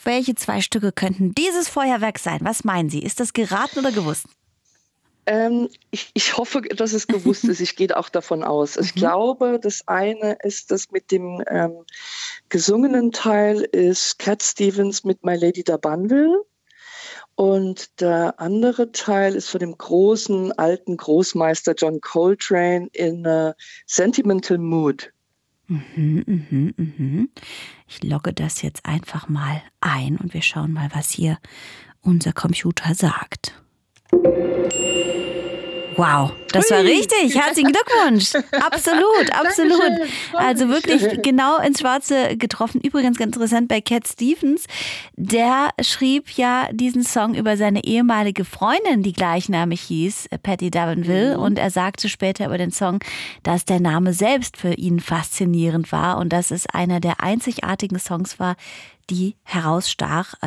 welche 2 Stücke könnten dieses Feuerwerk sein? Was meinen Sie? Ist das geraten oder gewusst? Ich hoffe, dass es gewusst ist. Ich gehe auch davon aus. Ich glaube, das eine ist das mit dem gesungenen Teil ist Cat Stevens mit My Lady d'Abanville. Und der andere Teil ist von dem großen, alten Großmeister John Coltrane in Sentimental Mood. Ich logge das jetzt einfach mal ein und wir schauen mal, was hier unser Computer sagt. Wow, das war richtig. Herzlichen Glückwunsch. Absolut, absolut. Dankeschön. Also wirklich genau ins Schwarze getroffen. Übrigens ganz interessant bei Cat Stevens. Der schrieb ja diesen Song über seine ehemalige Freundin, die gleichnamig hieß, Patti d'Abanville. Und er sagte später über den Song, dass der Name selbst für ihn faszinierend war und dass es einer der einzigartigen Songs war, die herausstach